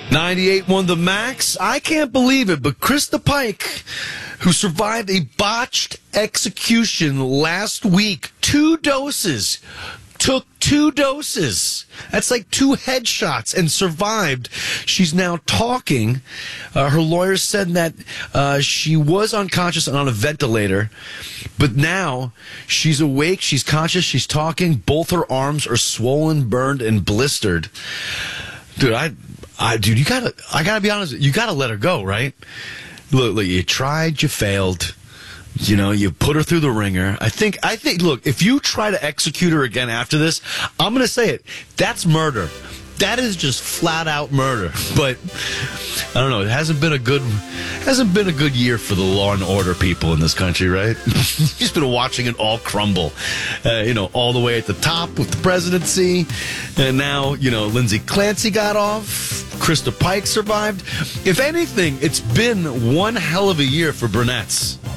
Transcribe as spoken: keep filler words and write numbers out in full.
ninety-eight won the Max. I can't believe it, but Krista Pike, who survived a botched execution last week, two doses, took two doses. That's like two headshots and survived. She's now talking. Uh, her lawyer said that uh, she was unconscious and on a ventilator, but now she's awake, she's conscious, she's talking. Both her arms are swollen, burned, and blistered. Dude, I... I, dude, you gotta, I gotta be honest, you gotta let her go, right? Look, look, you tried, you failed. You know, you put her through the ringer. I think, I think, look, if you try to execute her again after this, I'm gonna say it, that's murder. That is just flat out murder. But I don't know. It hasn't been a good, hasn't been a good year for the law and order people in this country, right? You've been watching it all crumble. Uh, you know, all the way at the top with the presidency, and now you know Lindsay Clancy got off. Krista Pike survived. If anything, it's been one hell of a year for brunettes.